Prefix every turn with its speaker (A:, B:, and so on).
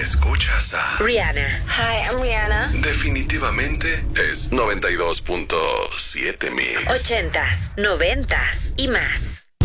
A: Escuchas a
B: Rihanna.
C: Hi, I'm Rihanna.
A: Definitivamente es 92.7 Mix.
B: 80s, 90s y más.